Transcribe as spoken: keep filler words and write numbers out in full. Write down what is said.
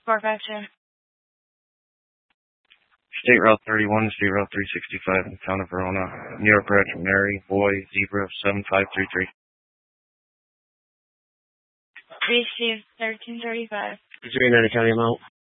four five two. State Route thirty-one, State Route three sixty-five in the town of Verona. New York Bridge, Mary, Boy, Zebra, seven five three three. Received thirteen thirty-five. Three ninety county amount.